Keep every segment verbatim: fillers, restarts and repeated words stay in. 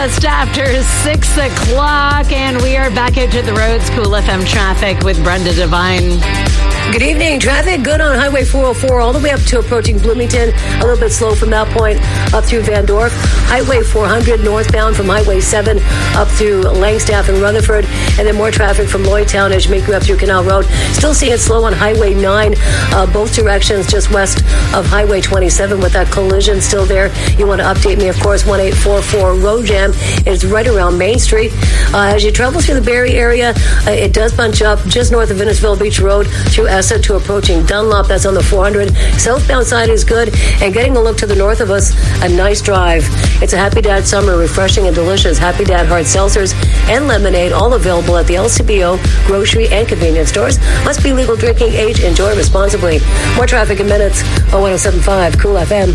Just after six o'clock, and we are back out to the roads. Cool F M traffic with Brenda Devine. Good evening. Traffic good on Highway four oh four all the way up to approaching Bloomington. A little bit slow from that point up through Van Dorp. Highway four hundred northbound from Highway seven up through Langstaff and Rutherford. And then more traffic from Lloydtown as you make your way up through Canal Road. Still seeing it slow on Highway nine, uh, both directions just west of Highway twenty-seven with that collision still there. You want to update me, of course, one eight four four road jam is right around Main Street. Uh, as you travel through the Barrie area, uh, it does bunch up just north of Innisfil Beach Road through Essex to approaching Dunlop. That's on the four hundred. Southbound side is good, and getting a look to the north of us, a nice drive. It's a Happy Dad summer, refreshing and delicious. Happy Dad hard seltzers and lemonade, all available at the L C B O grocery and convenience stores. Must be legal drinking age. Enjoy responsibly. More traffic in minutes on one oh seven point five Cool F M.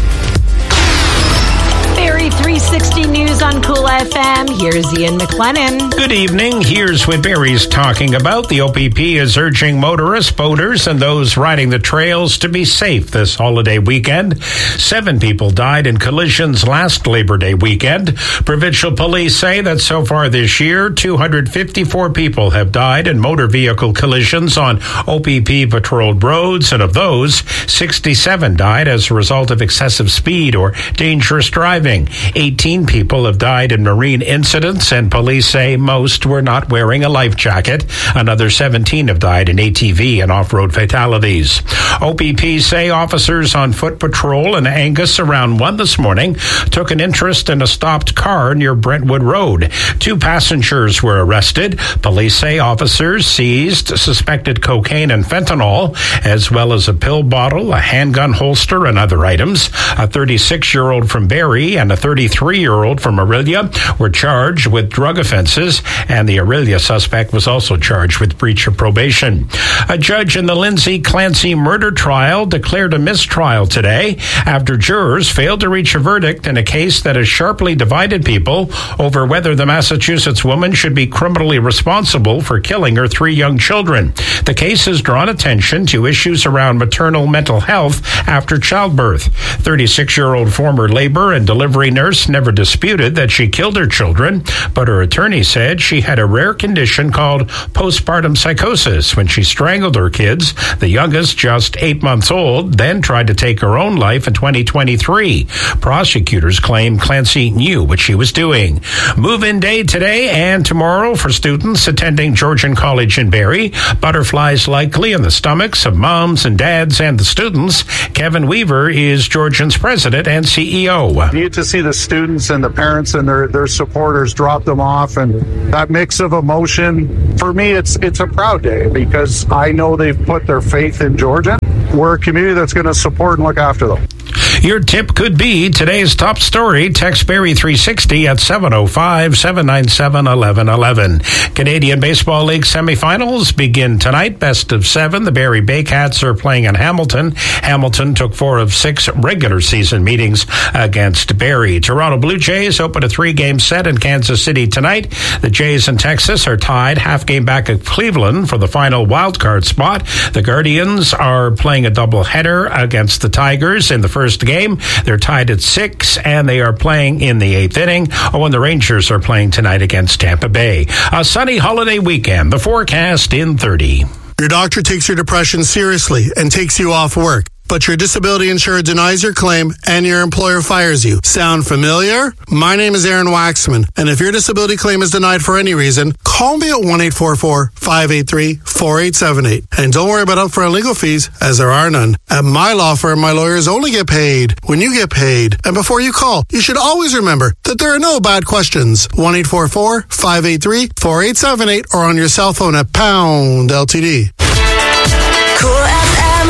Barrie three sixty News on Cool F M. Here's Ian McLennan. Good evening. Here's what Barrie's talking about. The O P P is urging motorists, boaters, and those riding the trails to be safe this holiday weekend. Seven people died in collisions last Labor Day weekend. Provincial police say that so far this year, two hundred fifty-four people have died in motor vehicle collisions on O P P patrolled roads, and of those, sixty-seven died as a result of excessive speed or dangerous driving. eighteen people have died in marine incidents, and police say most were not wearing a life jacket. Another seventeen have died in A T V and off-road fatalities. O P P say officers on foot patrol in Angus around one this morning took an interest in a stopped car near Brentwood Road. Two passengers were arrested. Police say officers seized suspected cocaine and fentanyl, as well as a pill bottle, a handgun holster, and other items. A thirty-six-year-old from Barrie and a thirty-three-year-old from Orillia were charged with drug offenses, and the Orillia suspect was also charged with breach of probation. A judge in the Lindsay Clancy murder trial declared a mistrial today after jurors failed to reach a verdict in a case that has sharply divided people over whether the Massachusetts woman should be criminally responsible for killing her three young children. The case has drawn attention to issues around maternal mental health after childbirth. thirty-six-year-old former labor and delivery nurse never disputed that she killed her children, but her attorney said she had a rare condition called postpartum psychosis when she strangled her kids, the youngest just eight months old, then tried to take her own life in twenty twenty-three. Prosecutors claim Clancy knew what she was doing. Move-in day today and tomorrow for students attending Georgian College in Barrie. Butterflies likely in the stomachs of moms and dads and the students. Kevin Weaver is Georgian's president and C E O. You need to see the students and the parents and their, their supporters drop them off, and that mix of emotion. For me, it's it's a proud day because I know they've put their faith in Georgian. We're a community that's going to support and look after them. Your tip could be today's top story. Text Barrie three sixty at seven oh five, seven nine seven, one one one one. Canadian Baseball League semifinals begin tonight. Best of seven. The Barrie Baycats are playing in Hamilton. Hamilton took four of six regular season meetings against Barrie. Toronto Blue Jays open a three-game set in Kansas City tonight. The Jays in Texas are tied half game back at Cleveland for the final wild card spot. The Guardians are playing a doubleheader against the Tigers in the first game. They're tied at six, and they are playing in the eighth inning. Oh, and the Rangers are playing tonight against Tampa Bay. A sunny holiday weekend. The forecast in thirty. Your doctor takes your depression seriously and takes you off work, but your disability insurer denies your claim and your employer fires you. Sound familiar? My name is Aaron Waxman, and if your disability claim is denied for any reason, call me at one eight four four, five eight three, four eight seven eight. And don't worry about upfront legal fees, as there are none. At my law firm, my lawyers only get paid when you get paid. And before you call, you should always remember that there are no bad questions. one eight four four, five eight three, four eight seven eight or on your cell phone at pound L T D. Cool F M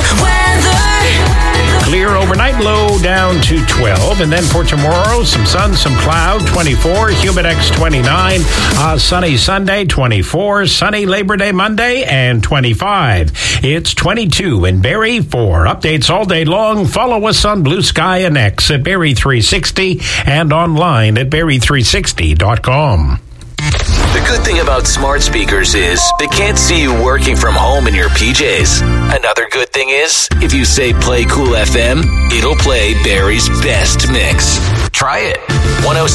weather. Clear overnight, low down to twelve. And then for tomorrow, some sun, some cloud, twenty-four. Humidex, twenty-nine. Uh, sunny Sunday, twenty-four. Sunny Labor Day Monday, and twenty-five. It's twenty-two in Barrie. For updates all day long, follow us on Blue Sky and X at Barrie three sixty and online at Barrie three sixty dot com. The good thing about smart speakers is they can't see you working from home in your P Js. Another good thing is, if you say play Cool F M, it'll play Barrie's best mix. Try it. one oh